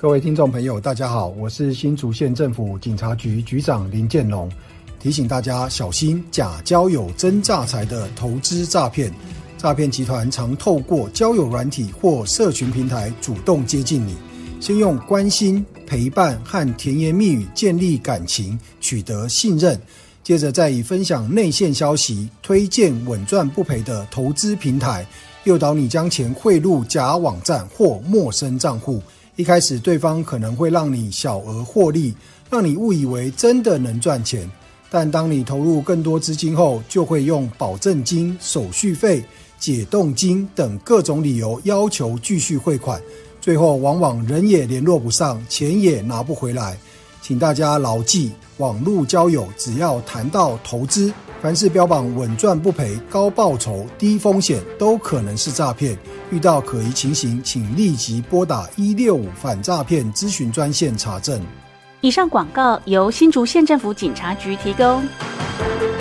各位听众朋友大家好，我是新竹县政府警察局局长林建龙，提醒大家小心假交友真诈财的投资诈骗。诈骗集团常透过交友软体或社群平台主动接近你，先用关心、陪伴和甜言蜜语建立感情，取得信任，接着再以分享内线消息、推荐稳赚不赔的投资平台，诱导你将钱汇入假网站或陌生账户。一开始对方可能会让你小额获利，让你误以为真的能赚钱，但当你投入更多资金后，就会用保证金、手续费、解冻金等各种理由要求继续汇款，最后往往人也联络不上，钱也拿不回来。请大家牢记，网络交友只要谈到投资，凡是标榜稳赚不赔、高报酬、低风险，都可能是诈骗。遇到可疑情形，请立即拨打165反诈骗咨询专线查证。 以上广告由新竹县政府警察局提供。